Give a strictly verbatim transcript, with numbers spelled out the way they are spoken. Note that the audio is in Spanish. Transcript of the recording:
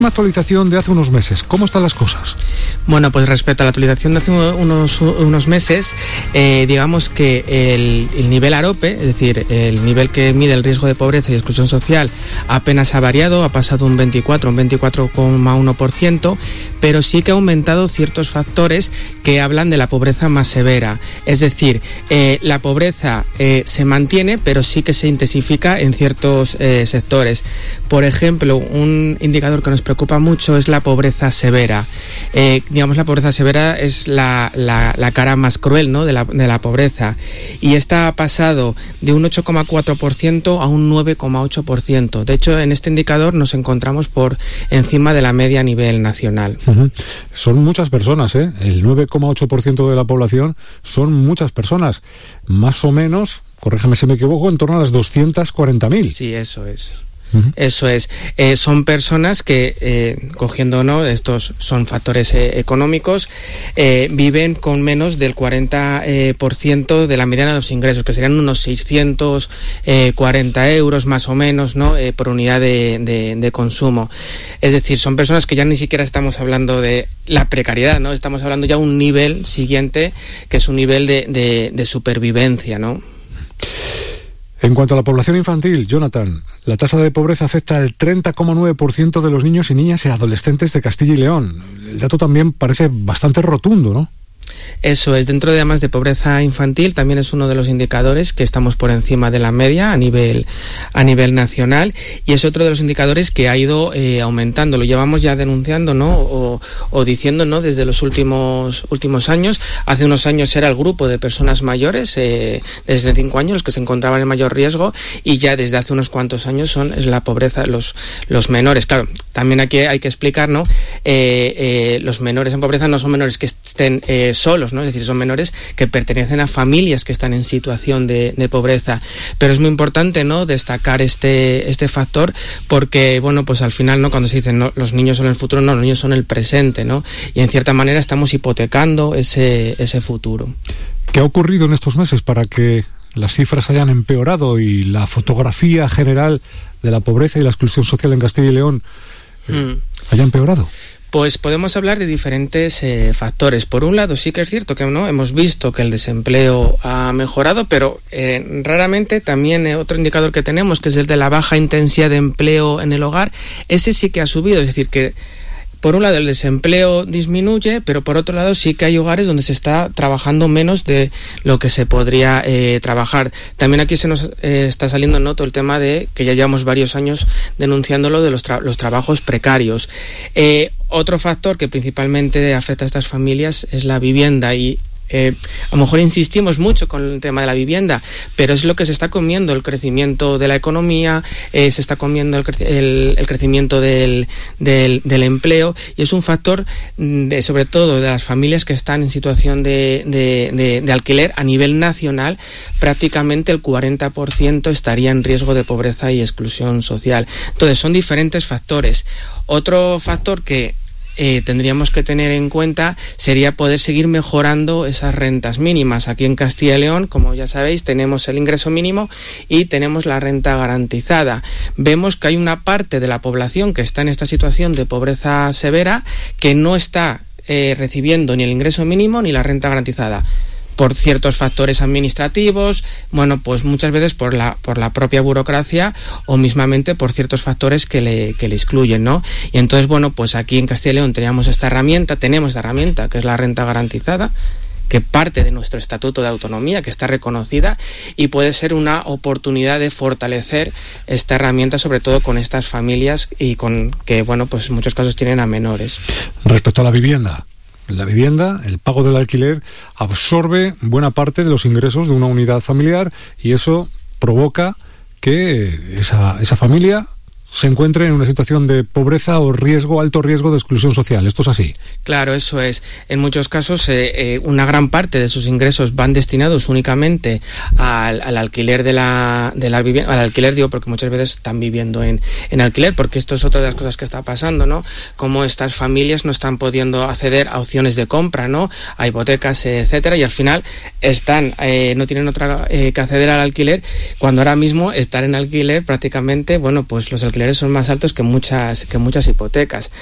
Una actualización de hace unos meses. ¿Cómo están las cosas? Bueno, pues respecto a la actualización de hace unos, unos meses, eh, digamos que el, el nivel AROPE, es decir, el nivel que mide el riesgo de pobreza y exclusión social, apenas ha variado, ha pasado un veinticuatro, un veinticuatro coma uno por ciento, pero sí que ha aumentado ciertos factores que hablan de la pobreza más severa. Es decir, eh, la pobreza eh, se mantiene, pero sí que se intensifica en ciertos eh, sectores. Por ejemplo, un indicador que nos preocupa mucho es la pobreza severa. Eh, digamos, la pobreza severa es la, la, la cara más cruel, ¿no?, de la, de la pobreza. Y esta ha pasado de un ocho coma cuatro por ciento a un nueve coma ocho por ciento. De hecho, en este indicador nos encontramos por encima de la media a nivel nacional. Uh-huh. Son muchas personas, ¿eh? El nueve coma ocho por ciento de la población son muchas personas. Más o menos, corríjame si me equivoco, en torno a las doscientos cuarenta mil. Sí, eso es. Uh-huh. Eso es. Eh, son personas que, eh, cogiendo, ¿no?, estos son factores eh, económicos, eh, viven con menos del cuarenta por ciento de la mediana de los ingresos, que serían unos seiscientos cuarenta euros más o menos, ¿no?, eh, por unidad de, de, de consumo. Es decir, son personas que ya ni siquiera estamos hablando de la precariedad, ¿no? Estamos hablando ya de un nivel siguiente, que es un nivel de, de, de supervivencia, ¿no? En cuanto a la población infantil, Jonathan, la tasa de pobreza afecta al treinta coma nueve por ciento de los niños y niñas y adolescentes de Castilla y León. El dato también parece bastante rotundo, ¿no? Eso es. Dentro de además de pobreza infantil, también es uno de los indicadores que estamos por encima de la media a nivel a nivel nacional, y es otro de los indicadores que ha ido eh, aumentando. Lo llevamos ya denunciando, ¿no?, o, o diciendo, ¿no?, desde los últimos últimos años. Hace unos años era el grupo de personas mayores, eh, desde cinco años, los que se encontraban en mayor riesgo, y ya desde hace unos cuantos años son es la pobreza, los los menores. Claro, también aquí hay que explicar, ¿no?, eh, eh, los menores en pobreza no son menores que estén eh, solos, ¿no? Es decir, son menores que pertenecen a familias que están en situación de, de pobreza. Pero es muy importante, ¿no?, destacar este este factor, porque, bueno, pues al final, ¿no?, cuando se dice, no, los niños son el futuro, no, los niños son el presente, ¿no? Y en cierta manera estamos hipotecando ese, ese futuro. ¿Qué ha ocurrido en estos meses para que las cifras hayan empeorado y la fotografía general de la pobreza y la exclusión social en Castilla y León eh, mm. haya empeorado? Pues podemos hablar de diferentes eh, factores. Por un lado, sí que es cierto que no hemos visto que el desempleo ha mejorado, pero eh, raramente también eh, otro indicador que tenemos, que es el de la baja intensidad de empleo en el hogar, ese sí que ha subido. Es decir, que por un lado el desempleo disminuye, pero por otro lado sí que hay hogares donde se está trabajando menos de lo que se podría eh, trabajar. También aquí se nos eh, está saliendo en noto el tema de que ya llevamos varios años denunciándolo de los, tra- los trabajos precarios. Eh, otro factor que principalmente afecta a estas familias es la vivienda, y Eh, a lo mejor insistimos mucho con el tema de la vivienda, pero es lo que se está comiendo el crecimiento de la economía, eh, se está comiendo el, cre- el, el crecimiento del, del, del empleo, y es un factor de, sobre todo de las familias que están en situación de, de, de, de alquiler a nivel nacional. Prácticamente el cuarenta por ciento estaría en riesgo de pobreza y exclusión social. Entonces son diferentes factores. Otro factor que Eh, tendríamos que tener en cuenta sería poder seguir mejorando esas rentas mínimas. Aquí en Castilla y León, como ya sabéis, tenemos el ingreso mínimo y tenemos la renta garantizada. Vemos que hay una parte de la población que está en esta situación de pobreza severa que no está eh, recibiendo ni el ingreso mínimo ni la renta garantizada, por ciertos factores administrativos, bueno, pues muchas veces por la por la propia burocracia o mismamente por ciertos factores que le que le excluyen, ¿no? Y entonces, bueno, pues aquí en Castilla y León teníamos esta herramienta, tenemos esta herramienta que es la renta garantizada, que parte de nuestro estatuto de autonomía, que está reconocida, y puede ser una oportunidad de fortalecer esta herramienta, sobre todo con estas familias y con que, bueno, pues en muchos casos tienen a menores. Respecto a la vivienda, la vivienda, el pago del alquiler, absorbe buena parte de los ingresos de una unidad familiar, y eso provoca que esa, esa familia se encuentre en una situación de pobreza o riesgo, alto riesgo de exclusión social. ¿Esto es así? Claro, eso es. En muchos casos, eh, eh, una gran parte de sus ingresos van destinados únicamente al, al alquiler de la, de la vivienda, al alquiler, digo, porque muchas veces están viviendo en, en alquiler, porque esto es otra de las cosas que está pasando, ¿no? Como estas familias no están pudiendo acceder a opciones de compra, ¿no?, a hipotecas, etcétera, y al final están, eh, no tienen otra eh, que acceder al alquiler, cuando ahora mismo estar en alquiler prácticamente, bueno, pues los alquileres alquileres son más altos que muchas, que muchas hipotecas.